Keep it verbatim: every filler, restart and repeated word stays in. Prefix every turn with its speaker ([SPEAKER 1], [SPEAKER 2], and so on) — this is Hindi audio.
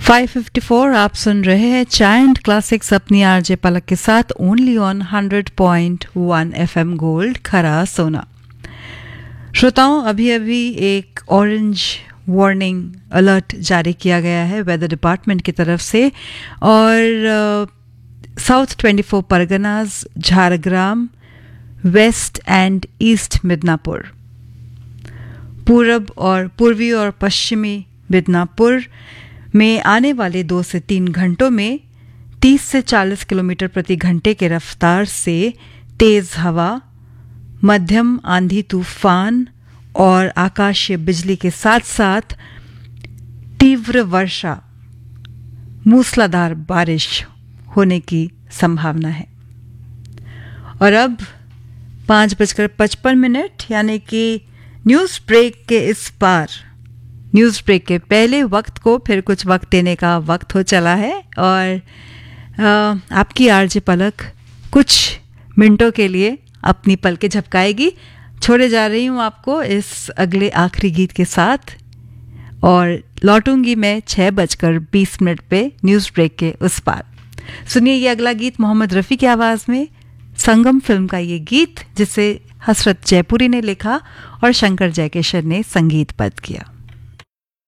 [SPEAKER 1] फाइव फिफ्टी फोर आप सुन रहे हैं चाइल्ड क्लासिक्स अपनी आरजे पलक के साथ only on hundred point one FM gold खरा सोना। श्रोताओं, अभी अभी एक ऑरेंज वार्निंग अलर्ट जारी किया गया है वेदर डिपार्टमेंट की तरफ से और south twenty four Parganas, Jhargram, waste and east Midnapore, पूरब और पूर्वी और पश्चिमी मिदनापुर में आने वाले दो से तीन घंटों में तीस से चालीस किलोमीटर प्रति घंटे के रफ्तार से तेज हवा, मध्यम आंधी तूफान और आकाशीय बिजली के साथ साथ तीव्र वर्षा, मूसलाधार बारिश होने की संभावना है। और अब पाँच बजकर पचपन मिनट यानी कि न्यूज़ ब्रेक के इस पार, न्यूज़ ब्रेक के पहले वक्त को फिर कुछ वक्त देने का वक्त हो चला है और आ, आपकी आरजे पलक कुछ मिनटों के लिए अपनी पलकें झपकाएगी। छोड़े जा रही हूँ आपको इस अगले आखिरी गीत के साथ और लौटूंगी मैं छः बजकर बीस मिनट पे न्यूज़ ब्रेक के उस पार। सुनिए ये अगला गीत मोहम्मद रफ़ी की आवाज़ में, संगम फिल्म का ये गीत जिसे हसरत जयपुरी ने लिखा और शंकर जयकिशन ने संगीतबद्ध किया।